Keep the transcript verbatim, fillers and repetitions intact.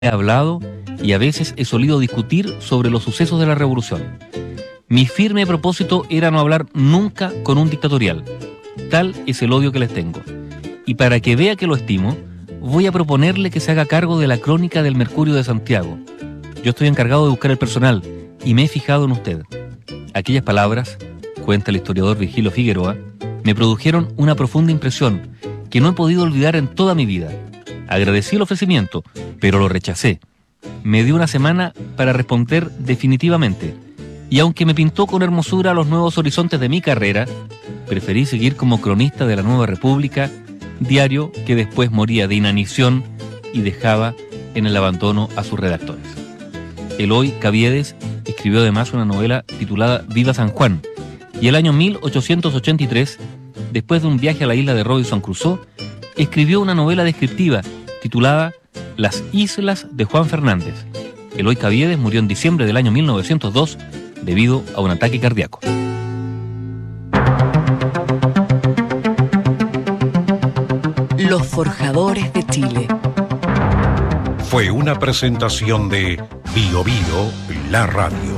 he hablado y a veces he solido discutir sobre los sucesos de la revolución. Mi firme propósito era no hablar nunca con un dictatorial. Tal es el odio que les tengo. Y para que vea que lo estimo, voy a proponerle que se haga cargo de la crónica del Mercurio de Santiago. Yo estoy encargado de buscar el personal y me he fijado en usted. Aquellas palabras, cuenta el historiador Virgilio Figueroa, me produjeron una profunda impresión que no he podido olvidar en toda mi vida. Agradecí el ofrecimiento, pero lo rechacé. Me dio una semana para responder definitivamente, y aunque me pintó con hermosura los nuevos horizontes de mi carrera, preferí seguir como cronista de la Nueva República, diario que después moría de inanición y dejaba en el abandono a sus redactores. Eloy Caviedes escribió además una novela titulada Viva San Juan, y el año mil ochocientos ochenta y tres, después de un viaje a la isla de Robinson Crusoe, escribió una novela descriptiva titulada Las Islas de Juan Fernández. Eloy Caviedes murió en diciembre del año mil novecientos dos debido a un ataque cardíaco. Los Forjadores de Chile. Fue una presentación de Bio Bio, la radio.